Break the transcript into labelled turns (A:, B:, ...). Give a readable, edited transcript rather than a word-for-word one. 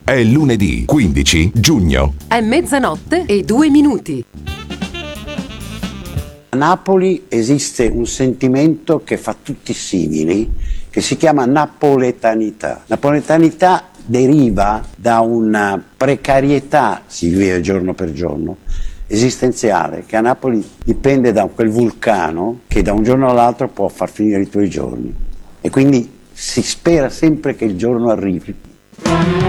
A: È lunedì 15 giugno.
B: È 00:02.
C: A Napoli esiste un sentimento che fa tutti simili, che si chiama napoletanità. Napoletanità deriva da una precarietà, si vive giorno per giorno, esistenziale, che a Napoli dipende da quel vulcano che da un giorno all'altro può far finire i tuoi giorni. E quindi si spera sempre che il giorno arrivi.